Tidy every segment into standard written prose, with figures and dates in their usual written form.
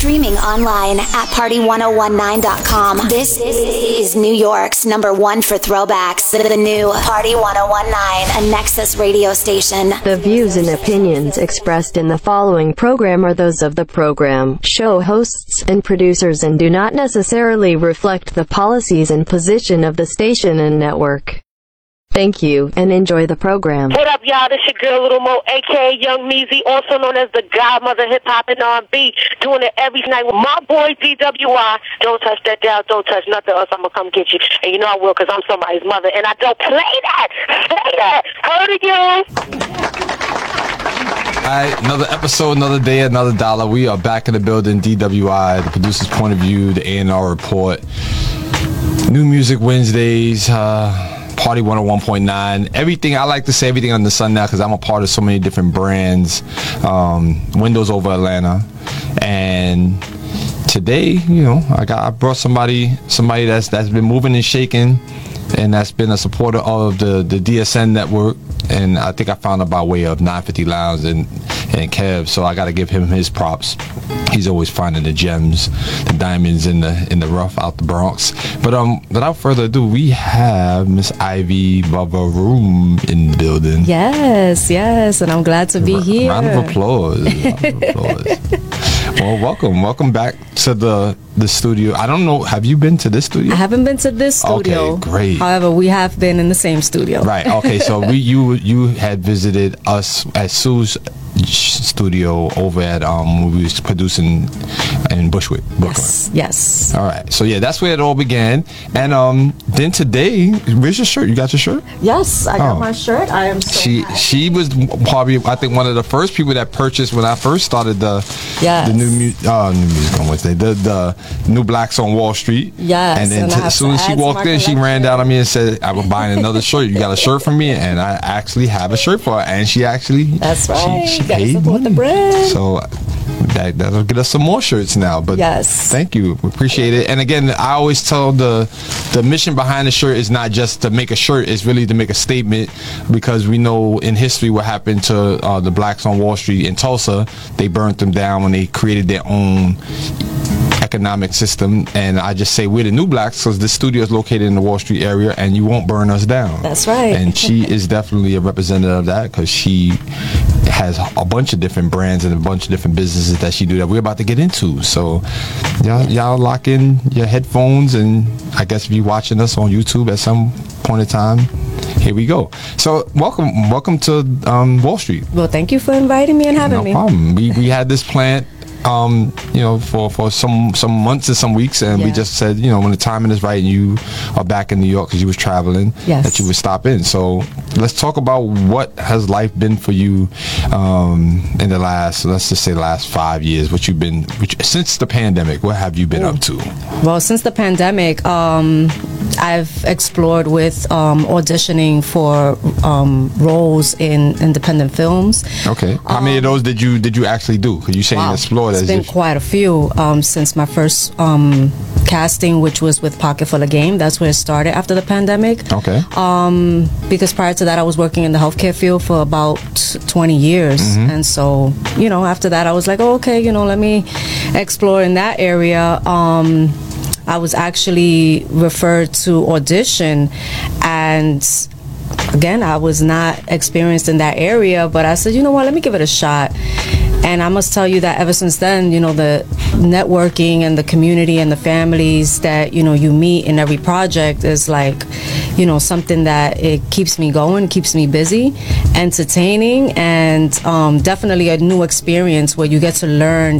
Streaming online at party1019.com. This is New York's #1 for throwbacks. The new Party 1019, a Nexus radio station. The views and opinions expressed in the following program are those of the program, show hosts, and producers and do not necessarily reflect the policies and position of the station and network. Thank you, and enjoy the program. What up, y'all? This your girl, Little Mo, a.k.a. Young Meezy, also known as the godmother of hip-hop and R&B, doing it every night with my boy, DWI. Don't touch that dial, don't touch nothing else, I'm going to come get you. And you know I will, because I'm somebody's mother, and I don't play that! Play that! Heard it, y'all? Alright, another episode, another day, another dollar. We are back in the building, DWI, the producer's point of view, the A&R report. New Music Wednesdays, Party 101.9. Everything, I like to say everything under the sun now because I'm a part of so many different brands. Windows over Atlanta. And today, you know, I brought somebody that's been moving and shaking, and that's been a supporter of the DSN network. And I think I found it by way of 950 Lounge and Kev, so I got to give him his props. He's always finding the gems, the diamonds in the rough out the Bronx. But without further ado, we have Miss Ivy Bavaroom in the building. Yes, and I'm glad to be here. Round of applause. Well, welcome back to the studio. I don't know, have you been to this studio? I haven't been to this studio. Okay, great. However, we have been in the same studio. Right. Okay. So you had visited us at Sue's studio over at we was producing in Bushwick, Brooklyn. Yes. All right. So yeah, that's where it all began. And then today, where's your shirt? You got your shirt? Yes, I got my shirt. I am so happy. She was probably, I think, one of the first people that purchased when I first started the new music on Wednesday, the New Blacks on Wall Street. Yes. And then as soon as she walked in, she ran down on me and said, "I was buying another shirt. You got a shirt for me?" And I actually have a shirt for her, and she actually That's right. She paid support the brand. So that'll get us some more shirts now. But yes, thank you, we appreciate it. And again, I always tell the mission behind the shirt is not just to make a shirt; it's really to make a statement, because we know in history what happened to the Blacks on Wall Street in Tulsa. They burnt them down when they created their own economic system. And I just say we're the New Blacks because the studio is located in the Wall Street area, and you won't burn us down. That's right. And she is definitely a representative of that, because she has a bunch of different brands and a bunch of different businesses that she do that we're about to get into. So y'all lock in your headphones, and I guess if you're watching us on YouTube at some point in time, here we go. So welcome to Wall Street. Well, thank you for inviting me and having me. No problem. We had this plant for some months and some weeks, and we just said, when the timing is right and you are back in New York because you was traveling, that you would stop in. So let's talk about what has life been for you in the last 5 years. What you've been since the pandemic. What have you been up to? Well, since the pandemic, I've explored with auditioning for roles in independent films. Okay. How many of those did you actually do? Because you saying explored. It's been quite a few since my first casting, which was with Pocket Full of Game. That's where it started after the pandemic. Okay. Because prior to that, I was working in the healthcare field for about 20 years. Mm-hmm. And so, after that, I was like, okay, let me explore in that area. I was actually referred to audition, and again, I was not experienced in that area, but I said, let me give it a shot. And I must tell you that ever since then, the networking and the community and the families that, you meet in every project is like, something that it keeps me going, keeps me busy, entertaining, and definitely a new experience where you get to learn,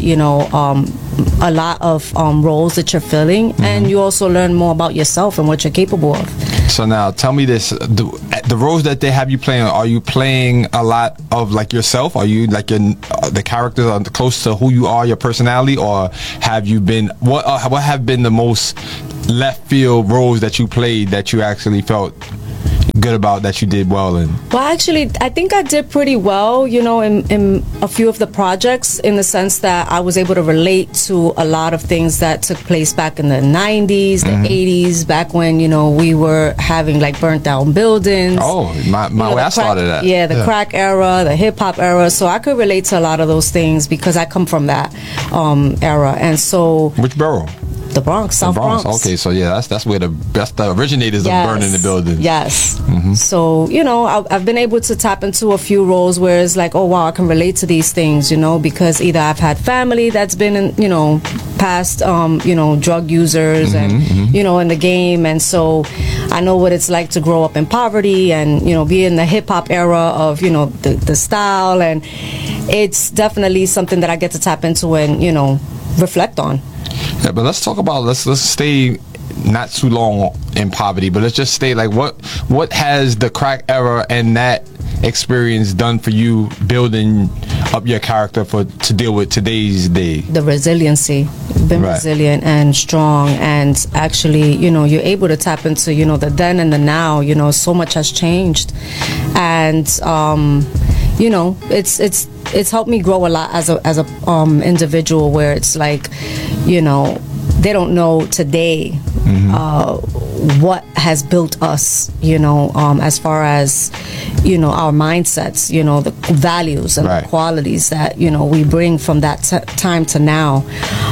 a lot of roles that you're filling, mm-hmm. and you also learn more about yourself and what you're capable of. So now tell me this, the roles that they have you playing, are you playing a lot of like yourself? Are you like the characters are close to who you are, your personality, or have you been, what have been the most left field roles that you played that you actually felt good about that you did well in? Well, actually, I think I did pretty well, you know, in a few of the projects, in the sense that I was able to relate to a lot of things that took place back in the 90s, the 80s, back when, you know, we were having like burnt down buildings. Oh, my way I started that. Yeah, the crack era, the hip hop era. So I could relate to a lot of those things because I come from that era. And so. Which borough? The Bronx, South Bronx. Okay, so yeah, that's where the originators of burning the buildings. Yes. So, you know, I've been able to tap into a few roles where it's like, oh wow, I can relate to these things, you know, because either I've had family that's been in, you know, past, you know, drug users and, you know, in the game. And so I know what it's like to grow up in poverty and, you know, be in the hip hop era of, you know, the style. And it's definitely something that I get to tap into and, you know, reflect on. Yeah, but let's talk about let's stay not too long in poverty, but let's just stay like what has the crack era and that experience done for you building up your character to deal with today's day? The resiliency. Been resilient and strong, and actually, you know, you're able to tap into, you know, the then and the now. You know, so much has changed, and you know, it's helped me grow a lot as a individual, where it's like, you know, they don't know today what has built us, you know, as far as, you know, our mindsets, you know, the values and the qualities that, you know, we bring from that time to now.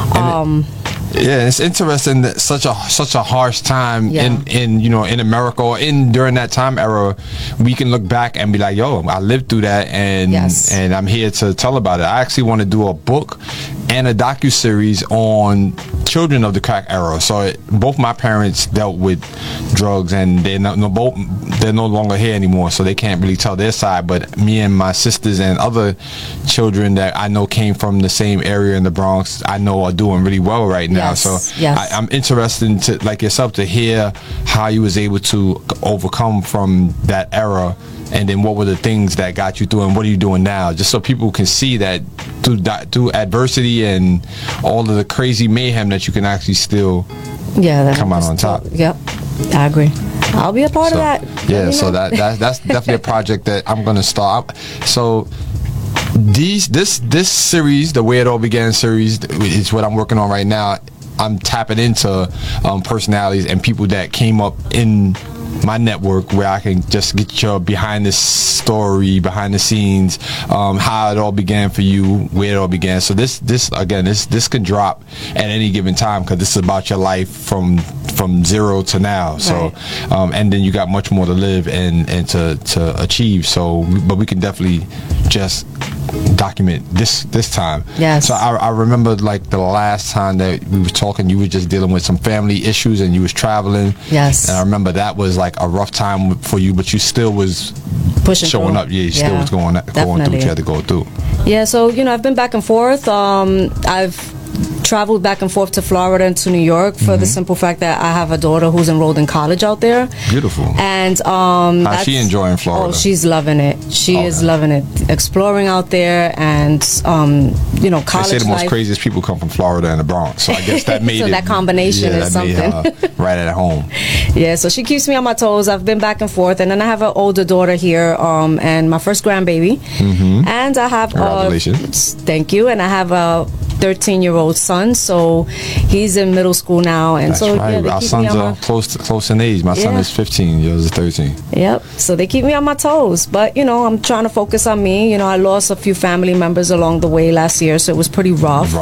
Yeah, it's interesting that such a harsh time in you know, in America or during that time era, we can look back and be like, yo, I lived through that, and I'm here to tell about it. I actually want to do a book and a docuseries on children of the crack era. So both my parents dealt with drugs, and they're no longer here anymore, so they can't really tell their side. But me and my sisters and other children that I know came from the same area in the Bronx, I know are doing really well right now. So I'm interested to, like yourself, to hear how you was able to overcome from that era, and then what were the things that got you through, and what are you doing now, just so people can see that through adversity and all of the crazy mayhem that you can actually still come out on top. Yep, I agree. I'll be a part of that. Yeah, so that's definitely a project that I'm going to start. So this series, the Way It All Began series, is what I'm working on right now. I'm tapping into personalities and people that came up in my network, where I can just get your behind the story, behind the scenes, how it all began for you, where it all began. So this can drop at any given time, because this is about your life from zero to now. So and then you got much more to live and to achieve. So but we can definitely just document this time. Yes. So I remember, like, the last time that we were talking, you were just dealing with some family issues and you was traveling. Yes. And I remember that was like a rough time for you, but you still was showing up. Yeah, you still was going through what you had to go through. Yeah, so, you know, I've been back and forth. I've traveled back and forth to Florida and to New York for the simple fact that I have a daughter who's enrolled in college out there. Beautiful. And how's she enjoying Florida? Oh, she's loving it. She is loving it, exploring out there, and you know, college. They say the most life. Craziest people come from Florida and the Bronx, so I guess that made so it. that combination is something. Right at home. Yeah, so she keeps me on my toes. I've been back and forth, and then I have an older daughter here, and my first grandbaby, and I have congratulations. Thank you, and I have a 13-year-old son, so he's in middle school now, and that's so right. Our sons are close in age. My son is 15, yours is 13. Yep. So they keep me on my toes, but you know, I'm trying to focus on me. You know, I lost a few family members along the way last year, so it was pretty rough.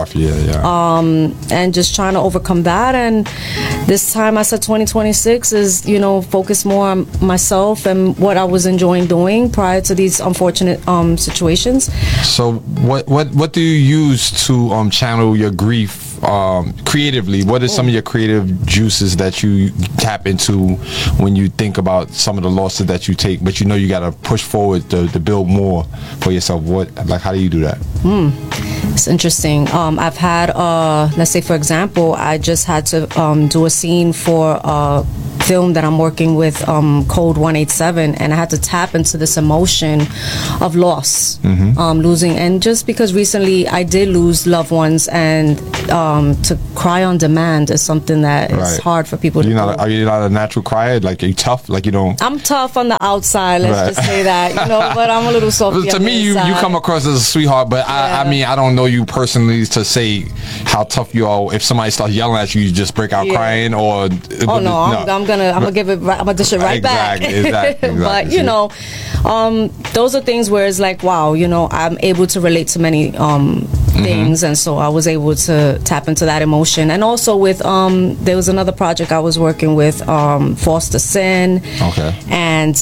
And just trying to overcome that. And this time, I said 2026 is, you know, focus more on myself and what I was enjoying doing prior to these unfortunate situations. So what do you use to channel your grief creatively? What are some of your creative juices that you tap into when you think about some of the losses that you take, but you know you got to push forward to build more for yourself? How do you do that? It's interesting. I've had let's say, for example, I just had to do a scene for film that I'm working with, Code 187, and I had to tap into this emotion of loss, losing. And just because recently I did lose loved ones, and to cry on demand is something that is hard for people to do. Are you not a natural crier? Like, are you tough? Like, you don't... I'm tough on the outside, let's just say that, but I'm a little soft. To me, you come across as a sweetheart, but I mean, I don't know you personally to say how tough you are. If somebody starts yelling at you, you just break out crying, or... I'm gonna give it, I'm gonna dish it right back. Exactly. But, those are things where it's like, wow, I'm able to relate to many things, and so I was able to tap into that emotion. And also with, there was another project I was working with, Foster Sin. Okay. And,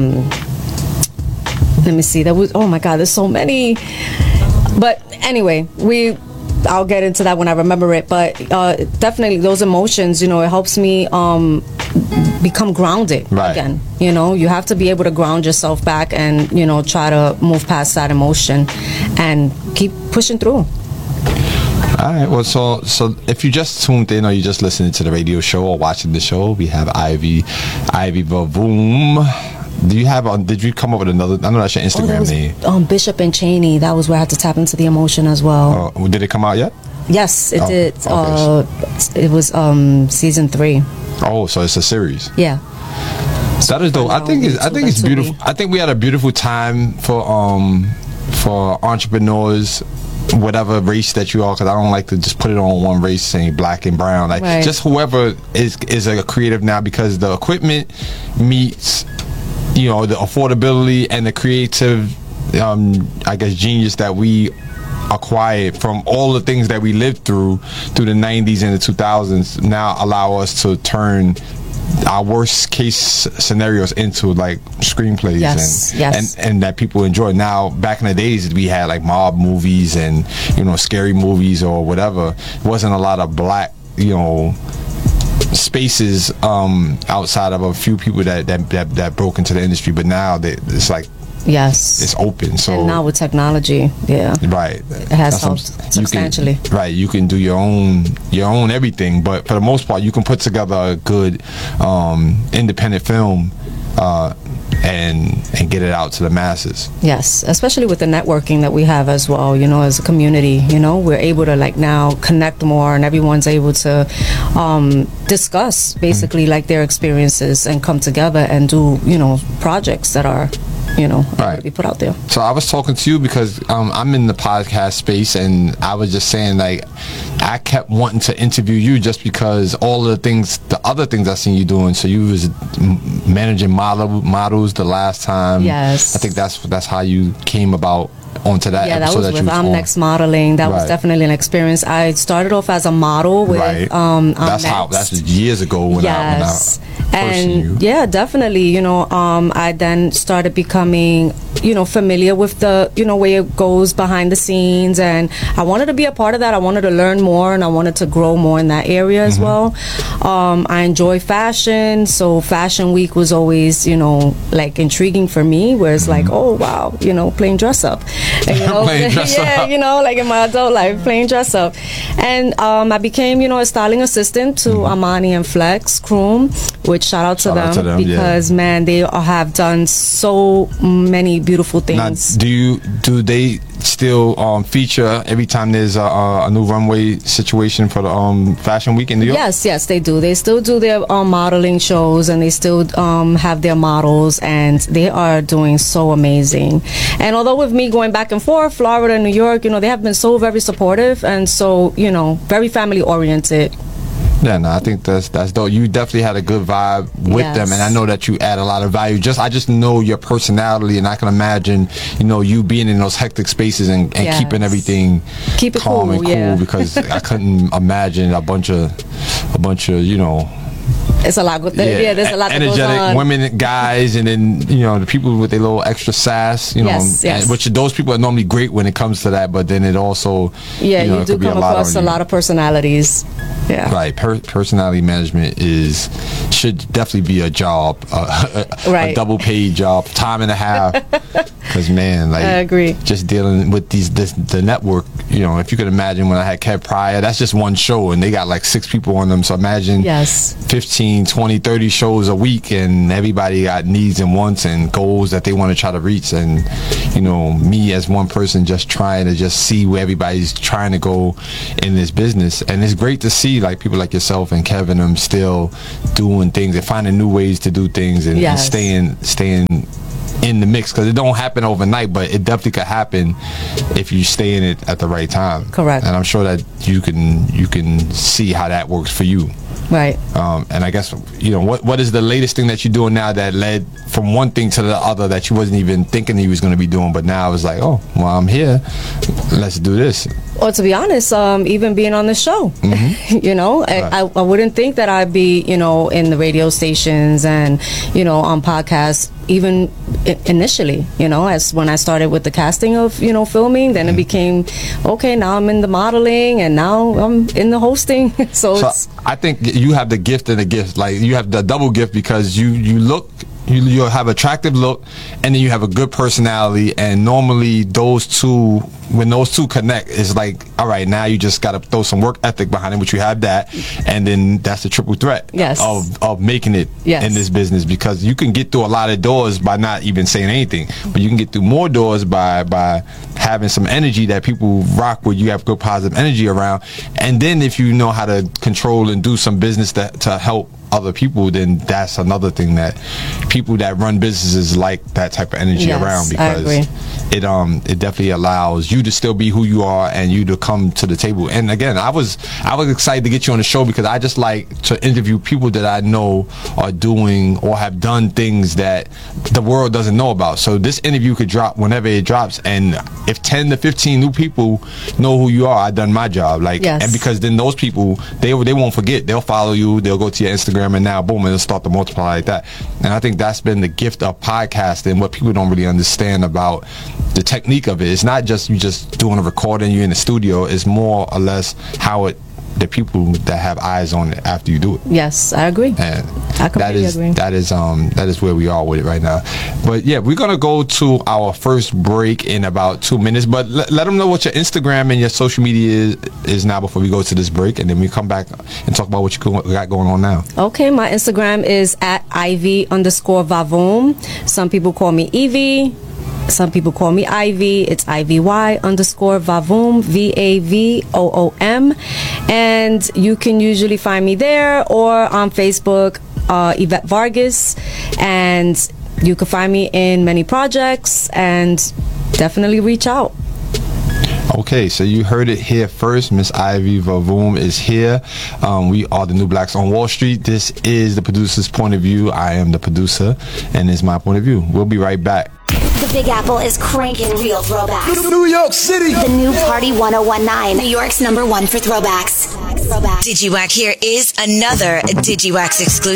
let me see, oh my God, there's so many. But anyway, I'll get into that when I remember it. But definitely those emotions, it helps me become grounded again. You have to be able to ground yourself back and, try to move past that emotion and keep pushing through. All right. Well, so if you just tuned in or you just listening to the radio show or watching the show, we have Ivy Bavoom. Did you come up with another? I know that's your Instagram name. Bishop and Cheney. That was where I had to tap into the emotion as well. Did it come out yet? Yes, it did. Okay. It was season 3. Oh, so it's a series. Yeah. That is dope. I think it's beautiful. I think we had a beautiful time for entrepreneurs, whatever race that you are, because I don't like to just put it on one race saying black and brown. Like just whoever is a creative now, because the equipment meets the affordability and the creative genius that we acquired from all the things that we lived through the 90s and the 2000s now allow us to turn our worst case scenarios into like screenplays and that people enjoy. Now, back in the days, we had like mob movies and scary movies or whatever. It wasn't a lot of black spaces outside of a few people that broke into the industry, but now it's like it's open. So and now with technology, it has helped substantially. You can do your own everything, but for the most part, you can put together a good independent film and get it out to the masses. Yes, especially with the networking that we have as well, as a community, we're able to now connect more, and everyone's able to discuss basically like their experiences and come together and do, projects that are be put out there. So I was talking to you because I'm in the podcast space, and I was just saying, like, I kept wanting to interview you just because all the other things I seen you doing. So you was managing models the last time. Yes. I think that's how you came about onto that episode. That was with I'm Next Modeling. That was definitely an experience. I started off as a model with that's years ago when I first seen you. Yeah, definitely. I then started becoming familiar with the way it goes behind the scenes, and I wanted to be a part of that. I wanted to learn more, and I wanted to grow more in that area as well. I enjoy fashion, so Fashion Week was always like intriguing for me, where it's like, oh wow, playing dress up. And, like in my adult life, playing dress up. And I became, a styling assistant to Armani and Flex Kroom, which shout out to them because man, they have done so many beautiful things. Now, do they still feature every time there's a new runway situation for the Fashion Week in New York? Yes, they do. They still do their modeling shows, and they still have their models, and they are doing so amazing. And although with me going back and forth, Florida and New York, they have been so very supportive and so, very family oriented. Yeah, no, I think that's dope. You definitely had a good vibe with them, and I know that you add a lot of value. I just know your personality, and I can imagine, you being in those hectic spaces and keeping everything calm and cool, because I couldn't imagine a bunch of it's a lot. There's a lot that goes on. Energetic women, guys, and then the people with their little extra sass. Which those people are normally great when it comes to that, but then it also you do come across a lot of personalities. Yeah. Right. Personality management should definitely be a job, a double paid job, time and a half. Because man, like, I agree. Just dealing with the network, you know, if you could imagine when I had Kev Pryor, that's just one show and they got like 6 people on them. So imagine 15, 20, 30 shows a week, and everybody got needs and wants and goals that they want to try to reach. And, you know, me as one person just trying to just see where everybody's trying to go in this business. And it's great to see like people like yourself and Kevin, them still doing things and finding new ways to do things and staying in the mix, because it don't happen overnight, but it definitely could happen if you stay in it at the right time. Correct. And I'm sure that you can see how that works for you. Right. And I guess, you know, what is the latest thing that you're doing now that led from one thing to the other that you wasn't even thinking you was going to be doing, but now it's like, oh, well, I'm here, let's do this? Well, to be honest, even being on the show, you know, I wouldn't think that I'd be, you know, in the radio stations and, you know, on podcasts, even initially, you know, as when I started with the casting of, you know, filming, then it became, okay, now I'm in the modeling and now I'm in the hosting. So it's, I think you have the gift and the gift, like you have the double gift, because you look, you have attractive look, and then you have a good personality, and normally those two, when those two connect, it's like, all right, now you just got to throw some work ethic behind it, which you have that, and then that's the triple threat of making it in this business, because you can get through a lot of doors by not even saying anything, but you can get through more doors by having some energy that people rock with. You have good positive energy around, and then if you know how to control and do some business to help other people, then that's another thing that people that run businesses like that type of energy around, because it definitely allows you to still be who you are and you to come to the table. And again, I was excited to get you on the show because I just like to interview people that I know are doing or have done things that the world doesn't know about. So this interview could drop whenever it drops, and if 10 to 15 new people know who you are, I've done my job. Like, and because then those people, they won't forget. They'll follow you, they'll go to your Instagram, and now boom, it'll start to multiply like that. And I think that's been the gift of podcasting, what people don't really understand about the technique of it. It's not just you just doing a recording, you're in the studio. It's more or less how the people that have eyes on it after you do it. Yes, I agree. And I completely agree. That is where we are with it right now. But yeah, we're gonna go to our first break in about 2 minutes. But let them know what your Instagram and your social media is now before we go to this break, and then we come back and talk about what you got going on now. Okay, my Instagram is at Ivy_Vavoom. Some people call me Evie. Some people call me Ivy. It's IVY_Vavoom, VAVOOM. And you can usually find me there or on Facebook, Yvette Vargas. And you can find me in many projects, and definitely reach out. Okay, so you heard it here first. Miss Ivy Vavoom is here. We are the New Blacks on Wall Street. This is the producer's point of view. I am the producer, and it's my point of view. We'll be right back. The Big Apple is cranking real throwbacks. New York City. The new Party 1019, New York's #1 for throwbacks. DigiWack here is another DigiWax exclusive.